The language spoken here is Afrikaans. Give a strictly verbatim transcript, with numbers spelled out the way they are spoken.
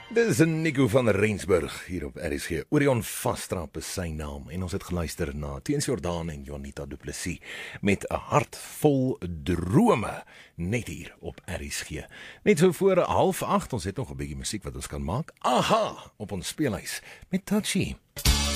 Dis Nico van Rensburg hier op R S G. Orion Vastrap is sy naam en ons het geluister na Teens Jordaan en Jonita Du Plessis met 'n hart vol drome net hier op R S G. Net so voor half agt, ons het nog 'n bietjie musiek wat ons kan maak. Aha, op ons speelhuis met Touchy.